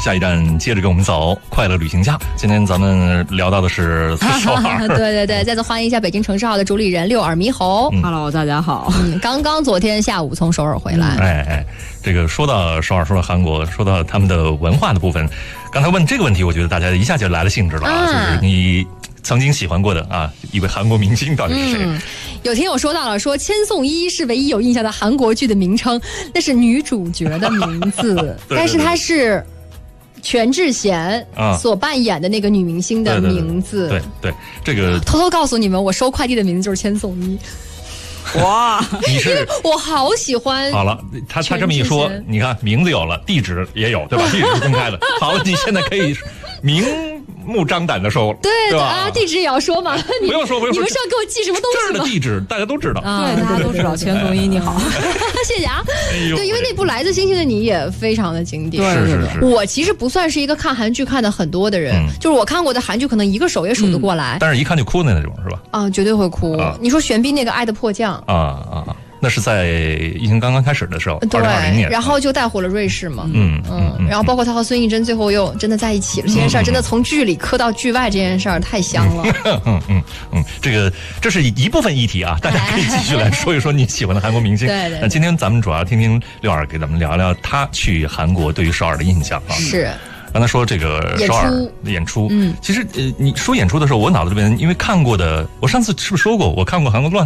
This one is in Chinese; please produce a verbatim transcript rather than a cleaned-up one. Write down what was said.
下一站接着跟我们走，快乐旅行家。今天咱们聊到的是首尔。 对对对，再次欢迎一下北京城市号的主理人六耳猕猴。 嗯、Hello， 大家好。 嗯，刚刚昨天下午从首尔回来。 哎哎，这个说到首尔，说到韩国，说到他们的文化的部分，刚才问这个问题，我觉得大家一下就来了兴致了啊，啊就是你曾经喜欢过的啊一位韩国明星到底是谁？ 嗯，有听友说到了，说千颂伊是唯一有印象的韩国剧的名称，那是女主角的名字，对对对，但是她是全智贤所扮演的那个女明星的名字。 对 对, 对, 对, 对，这个偷偷告诉你们，我收快递的名字就是千颂伊。 哇， 你是因为我好喜欢。 好了，他他这么一说，你看名字有了，地址也有，对吧？地址是公开的。好了，你现在可以明目张胆的说， 对对吧？ 啊，地址也要说嘛。 不用说，不用说。 你们是要给我寄什么东西吗？ 这儿的地址大家都知道， 啊、 对，大家都知道。千颂伊你好， 谢谢啊。 哎、 对，因为那部《来自星星的你》也非常的经典。 是是是。 我其实不算是一个看韩剧看的很多的人，嗯、就是我看过的韩剧可能一个手也数得过来。 嗯、但是一看就哭的那种，是吧？ 啊，绝对会哭。啊、你说玄彬那个《爱的迫降》 啊啊。那是在疫情刚刚开始的时候， 对， 二零二零年， 然后就带火了瑞士嘛， 嗯嗯，嗯然后包括他和孙艺珍最后又真的在一起了，这件事儿真的从剧里磕到剧外，这件事儿太香了。 嗯嗯嗯，这个这是一部分议题啊，大家可以继续来说一说你喜欢的韩国明星。 对对。 那今天咱们主要听听六耳给咱们聊聊他去韩国对于首尔的印象啊。 是。 刚才说这个首尔演出， 嗯， 其实呃，你说演出的时候，我脑子里边因为看过的，我上次是不是说过，我看过韩国乱